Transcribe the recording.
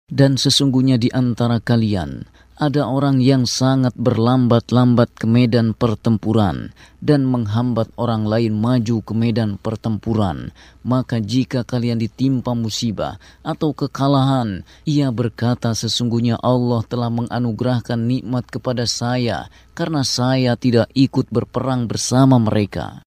Dan sesungguhnya di antara kalian ada orang yang sangat berlambat-lambat ke medan pertempuran dan menghambat orang lain maju ke medan pertempuran. Maka jika kalian ditimpa musibah atau kekalahan, ia berkata, sesungguhnya Allah telah menganugerahkan nikmat kepada saya karena saya tidak ikut berperang bersama mereka.